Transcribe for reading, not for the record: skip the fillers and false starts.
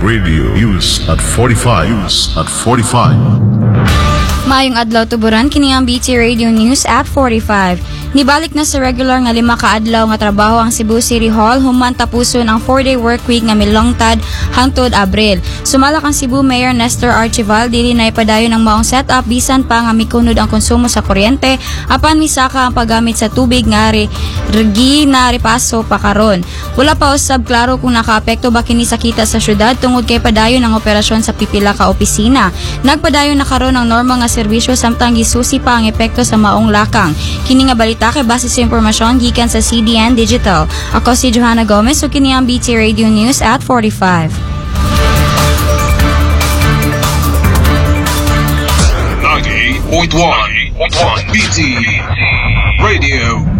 Radio News at 45. News at 45. Maayong adlaw tuburan kini ang BT Radio News at 45. Nibalik na sa regular nga 5 ka adlaw nga trabaho ang Cebu City Hall human tapuson ang 4-day work week nga milongtad hangtod Abril. Sumalak ang Cebu Mayor Nestor Archival dili na ipadayon ang maong setup bisan pa nga mikunod ang konsumo sa kuryente apan misaka ang paggamit sa tubig nga regi na ripaso pa karon. Wala pa usab klaro kung nakaapekto ba kini sa kita sa syudad tungod kay padayon ang operasyon sa pipila ka opisina. Nagpadayon na karon ang normal nga serbisyo samtang gisusi pa ang epekto sa maong lakang. Kini nga balita kay base sa impormasyon gikan sa CDN Digital. Ako si Johanna Gomez ug kini ang BT Radio News at 45. 98.1 BT Radio